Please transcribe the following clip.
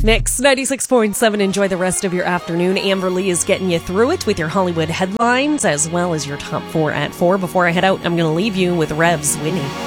Mix 96.7. Enjoy the rest of your afternoon. Amber Lee is getting you through it with your Hollywood headlines as well as your top 4 at 4. Before I head out, I'm going to leave you with Rev's Whitney.